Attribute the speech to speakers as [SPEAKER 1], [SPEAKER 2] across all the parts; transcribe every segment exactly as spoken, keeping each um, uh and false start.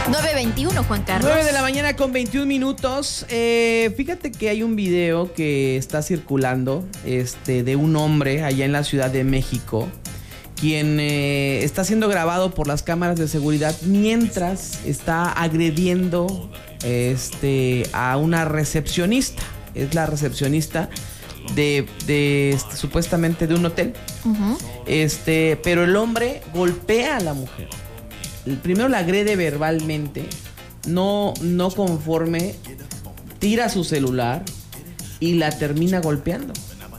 [SPEAKER 1] nueve veintiuno, Juan Carlos.
[SPEAKER 2] nueve de la mañana con veintiún minutos. Eh, fíjate que hay un video que está circulando este, de un hombre allá en la Ciudad de México, quien eh, está siendo grabado por las cámaras de seguridad mientras está agrediendo este, a una recepcionista. Es la recepcionista de, de este, supuestamente de un hotel. Uh-huh. Este, pero el hombre golpea a la mujer. El primero la agrede verbalmente, no, no conforme, tira su celular y la termina golpeando.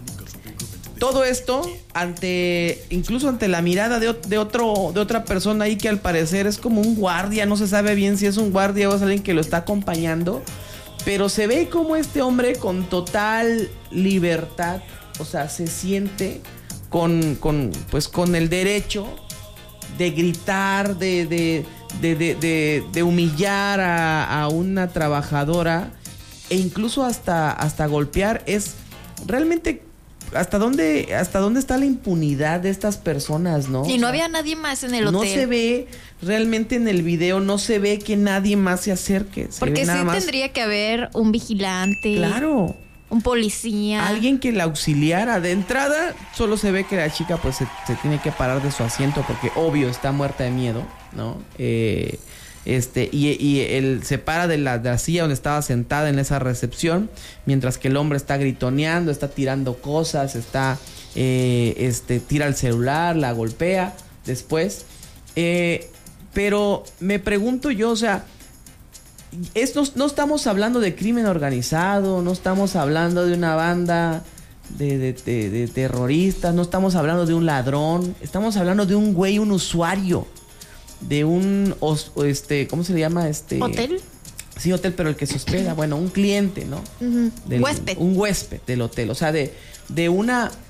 [SPEAKER 2] Todo esto ante, incluso ante la mirada de, de, otro, de otra persona ahí que al parecer es como un guardia, no se sabe bien si es un guardia o es alguien que lo está acompañando, pero se ve como este hombre con total libertad, o sea, se siente con, con, pues, con el derecho de gritar, de, de, de, de, de, de humillar a, a una trabajadora e incluso hasta, hasta golpear. Es realmente hasta dónde, hasta dónde está la impunidad de estas personas, ¿no?
[SPEAKER 1] Y no había nadie más en el hotel.
[SPEAKER 2] No se ve realmente en el video, no se ve que nadie más se acerque. Se
[SPEAKER 1] Porque
[SPEAKER 2] sí
[SPEAKER 1] más... tendría que haber un vigilante.
[SPEAKER 2] Claro.
[SPEAKER 1] Un policía.
[SPEAKER 2] Alguien que la auxiliara. De entrada, solo se ve que la chica pues se, se tiene que parar de su asiento porque obvio está muerta de miedo, ¿no? Eh, este, y, y él se para de la, de la silla donde estaba sentada en esa recepción, mientras que el hombre está gritoneando, está tirando cosas, está, eh, este, tira el celular, la golpea después. Eh, pero me pregunto yo, o sea, Esto, no estamos hablando de crimen organizado, no estamos hablando de una banda de, de, de, de terroristas, no estamos hablando de un ladrón, estamos hablando de un güey, un usuario, de un, este, ¿cómo se le llama? Este,
[SPEAKER 1] ¿Hotel?
[SPEAKER 2] Sí, hotel, pero el que se hospeda, bueno, un cliente, ¿no?
[SPEAKER 1] Uh-huh.
[SPEAKER 2] Del,
[SPEAKER 1] huésped.
[SPEAKER 2] Un huésped del hotel, o sea, de, de una